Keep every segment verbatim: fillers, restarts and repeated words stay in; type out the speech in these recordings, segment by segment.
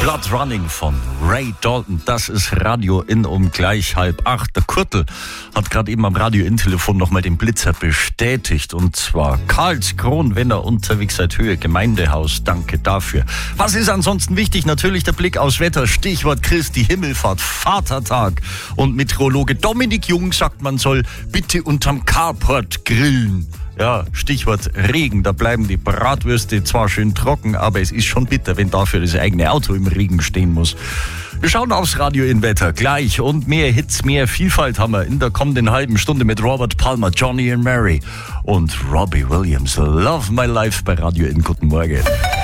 Blood Running von Ray Dalton, das ist Radio In um gleich halb acht. Der Kurtel hat gerade eben am Radio In Telefon nochmal den Blitzer bestätigt, und zwar Karlskron, wenn ihr unterwegs seid, Höhe Gemeindehaus, danke dafür. Was ist ansonsten wichtig? Natürlich der Blick aufs Wetter, Stichwort Christi Himmelfahrt, Vatertag, und Meteorologe Dominik Jung sagt, man soll bitte unterm Carport grillen. Ja, Stichwort Regen, da bleiben die Bratwürste zwar schön trocken, aber es ist schon bitter, wenn dafür das eigene Auto im Regen stehen muss. Wir schauen aufs Radio in Wetter gleich, und mehr Hits, mehr Vielfalt haben wir in der kommenden halben Stunde mit Robert Palmer, Johnny and Mary und Robbie Williams. Love My Life bei Radio In. Guten Morgen.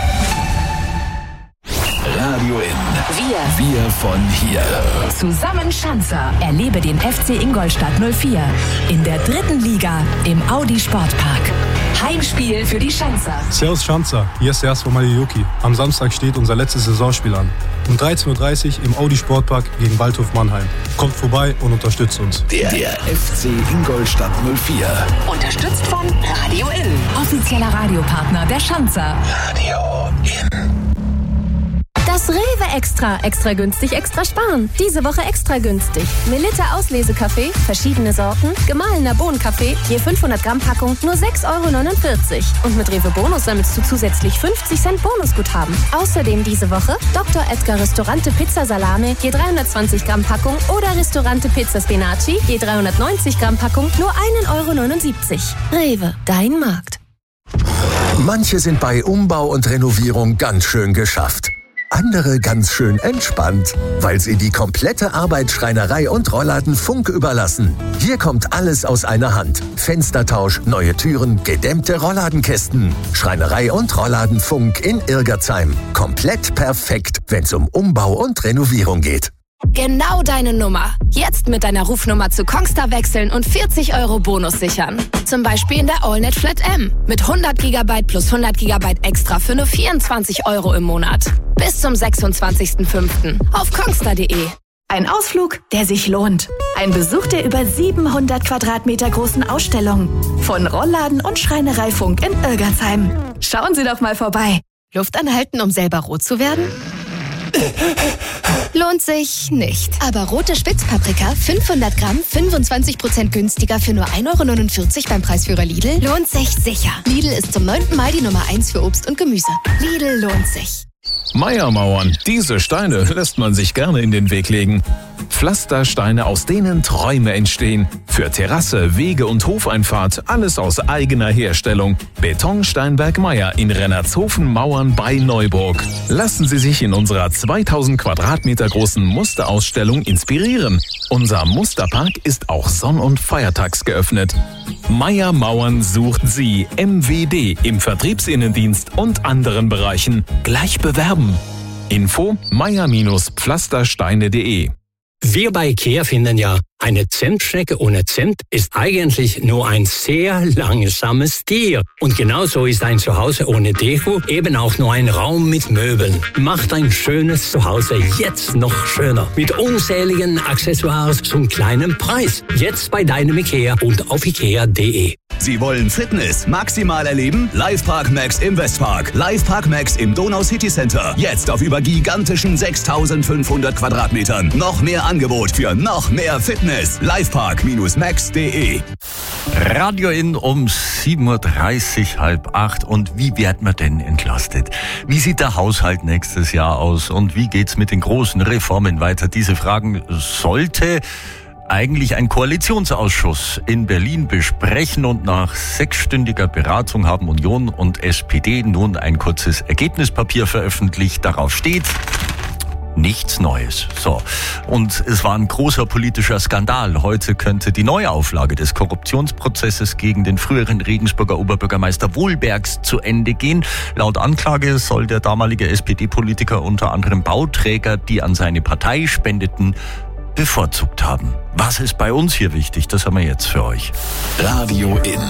Radio In. Wir. Wir von hier. Zusammen Schanzer. Erlebe den F C Ingolstadt null vier in der dritten Liga im Audi Sportpark. Heimspiel für die Schanzer. Servus Schanzer, hier ist der erste Mali Yuki. Am Samstag steht unser letztes Saisonspiel an. Um dreizehn Uhr dreißig im Audi Sportpark gegen Waldhof Mannheim. Kommt vorbei und unterstützt uns. Der, der F C Ingolstadt null vier. Unterstützt von Radio In. Offizieller Radiopartner der Schanzer. Radio In. Das Rewe Extra. Extra günstig, extra sparen. Diese Woche extra günstig. Melitta Auslesekaffee, verschiedene Sorten, gemahlener Bohnenkaffee, je fünfhundert Gramm Packung, nur sechs Euro neunundvierzig. Und mit Rewe Bonus sammelst du zusätzlich fünfzig Cent Bonusguthaben. Außerdem diese Woche Doktor Edgar Restaurante Pizza Salame, je dreihundertzwanzig Gramm Packung, oder Restaurante Pizza Spinaci, je dreihundertneunzig Gramm Packung, nur ein Euro neunundsiebzig. Rewe, dein Markt. Manche sind bei Umbau und Renovierung ganz schön geschafft. Andere ganz schön entspannt, weil sie die komplette Arbeit Schreinerei und Rollladen Funk überlassen. Hier kommt alles aus einer Hand. Fenstertausch, neue Türen, gedämmte Rollladenkästen. Schreinerei und Rollladen Funk in Irgerzheim. Komplett perfekt, wenn es um Umbau und Renovierung geht. Genau deine Nummer. Jetzt mit deiner Rufnummer zu Kongstar wechseln und vierzig Euro Bonus sichern. Zum Beispiel in der AllNet Flat M. Mit hundert Gigabyte plus hundert Gigabyte extra für nur vierundzwanzig Euro im Monat. Bis zum sechsundzwanzigsten fünften auf kongstar punkt de. Ein Ausflug, der sich lohnt. Ein Besuch der über siebenhundert Quadratmeter großen Ausstellung. Von Rollladen und Schreinerei Funk in Irgerzheim. Schauen Sie doch mal vorbei. Luft anhalten, um selber rot zu werden? Lohnt sich nicht. Aber rote Spitzpaprika, fünfhundert Gramm, fünfundzwanzig Prozent günstiger für nur ein Euro neunundvierzig beim Preisführer Lidl, lohnt sich sicher. Lidl ist zum neunten Mal die Nummer eins für Obst und Gemüse. Lidl lohnt sich. Meiermauern, diese Steine lässt man sich gerne in den Weg legen. Pflastersteine, aus denen Träume entstehen. Für Terrasse, Wege und Hofeinfahrt, alles aus eigener Herstellung. Beton Steinberg Meier in Rennertshofen Mauern bei Neuburg. Lassen Sie sich in unserer zweitausend Quadratmeter großen Musterausstellung inspirieren. Unser Musterpark ist auch sonn- und feiertags geöffnet. Meier Mauern sucht Sie, M W D, im Vertriebsinnendienst und anderen Bereichen. Gleich bewerben. Info meier Pflastersteine punkt de. Wir bei IKEA finden ja, eine Zentschnecke ohne Zimt ist eigentlich nur ein sehr langsames Tier. Und genauso ist ein Zuhause ohne Deko eben auch nur ein Raum mit Möbeln. Macht ein schönes Zuhause jetzt noch schöner. Mit unzähligen Accessoires zum kleinen Preis. Jetzt bei deinem IKEA und auf ikea punkt de. Sie wollen Fitness maximal erleben? Livepark Max im Westpark. Livepark Max im Donau City Center. Jetzt auf über gigantischen sechstausendfünfhundert Quadratmetern. Noch mehr Angebot für noch mehr Fitness. Livepark Max punkt de. Radio In um sieben Uhr dreißig, halb acht. Und wie wird man denn entlastet? Wie sieht der Haushalt nächstes Jahr aus? Und wie geht's mit den großen Reformen weiter? Diese Fragen sollte eigentlich ein Koalitionsausschuss in Berlin besprechen, und nach sechsstündiger Beratung haben Union und S P D nun ein kurzes Ergebnispapier veröffentlicht. Darauf steht: nichts Neues. So. Und es war ein großer politischer Skandal. Heute könnte die Neuauflage des Korruptionsprozesses gegen den früheren Regensburger Oberbürgermeister Wohlbergs zu Ende gehen. Laut Anklage soll der damalige S P D-Politiker unter anderem Bauträger, die an seine Partei spendeten, bevorzugt haben. Was ist bei uns hier wichtig? Das haben wir jetzt für euch. Radio In.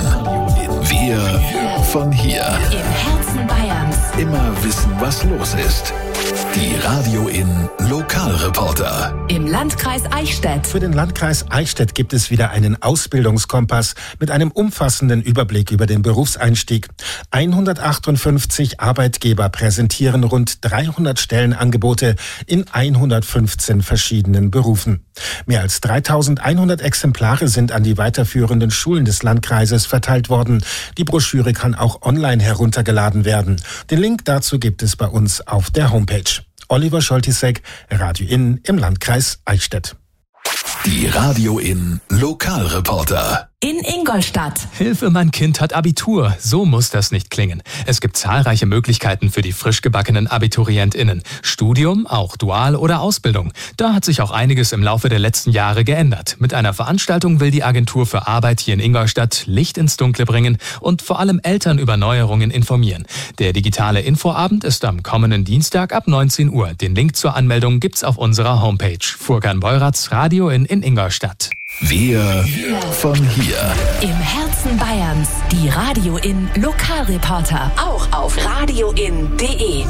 Wir von hier. Im Herzen Bayerns. Immer wissen, was los ist. Die Radio In Lokalreporter. Im Landkreis Eichstätt. Für den Landkreis Eichstätt gibt es wieder einen Ausbildungskompass mit einem umfassenden Überblick über den Berufseinstieg. hundertachtundfünfzig Arbeitgeber präsentieren rund dreihundert Stellenangebote in hundertfünfzehn verschiedenen Berufen. Mehr als dreitausendeinhundert Exemplare sind an die weiterführenden Schulen des Landkreises verteilt worden. Die Broschüre kann auch online heruntergeladen werden. Den Link dazu gibt es bei uns auf der Homepage. Oliver Scholtisek, Radio In im Landkreis Eichstätt. Die Radio In Lokalreporter. In Ingolstadt. Hilfe, mein Kind hat Abitur. So muss das nicht klingen. Es gibt zahlreiche Möglichkeiten für die frisch gebackenen AbiturientInnen. Studium, auch Dual- oder Ausbildung. Da hat sich auch einiges im Laufe der letzten Jahre geändert. Mit einer Veranstaltung will die Agentur für Arbeit hier in Ingolstadt Licht ins Dunkle bringen und vor allem Eltern über Neuerungen informieren. Der digitale Infoabend ist am kommenden Dienstag ab neunzehn Uhr. Den Link zur Anmeldung gibt's auf unserer Homepage. Furkan Beuratz, Radio In in Ingolstadt. Wir von hier. Im Herzen Bayerns. Die Radio In Lokalreporter. Auch auf radioin punkt de.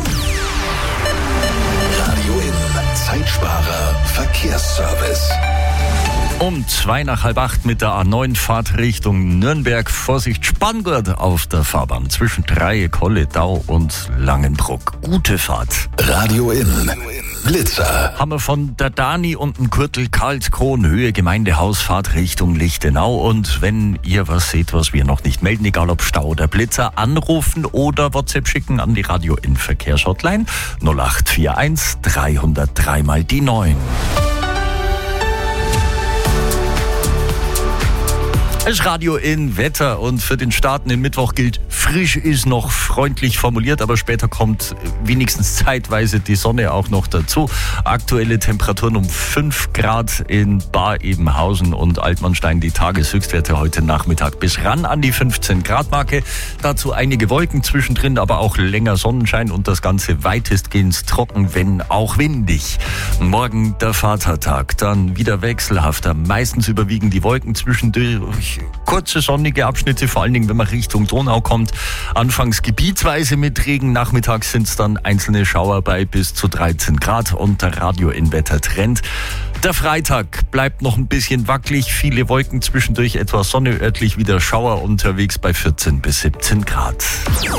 Radio In Zeitsparer Verkehrsservice. Um zwei nach halb acht mit der A neun Fahrt Richtung Nürnberg. Vorsicht, Spanngurt auf der Fahrbahn zwischen Dreie, Kolledau und Langenbruck. Gute Fahrt. Radio In Blitzer. Haben wir von der Dani und dem Kurtel Karlskron Höhe Gemeindehausfahrt Richtung Lichtenau. Und wenn ihr was seht, was wir noch nicht melden, egal ob Stau oder Blitzer, anrufen oder WhatsApp schicken an die Radio In Verkehrshotline null acht vier eins dreihundertdrei mal die neun. Es Radio In Wetter und für den Start in den Mittwoch gilt, frisch ist noch freundlich formuliert, aber später kommt wenigstens zeitweise die Sonne auch noch dazu. Aktuelle Temperaturen um fünf Grad in Bar Ebenhausen und Altmannstein, die Tageshöchstwerte heute Nachmittag bis ran an die fünfzehn Grad Marke. Dazu einige Wolken zwischendrin, aber auch länger Sonnenschein und das Ganze weitestgehend trocken, wenn auch windig. Morgen der Vatertag, dann wieder wechselhafter. Meistens überwiegen die Wolken zwischendurch. Kurze sonnige Abschnitte, vor allen Dingen, wenn man Richtung Donau kommt. Anfangs gebietsweise mit Regen, nachmittags sind es dann einzelne Schauer bei bis zu dreizehn Grad und der Radio In Wettertrend. Der Freitag bleibt noch ein bisschen wackelig, viele Wolken zwischendurch, etwas Sonne, örtlich wieder Schauer unterwegs bei vierzehn bis siebzehn Grad.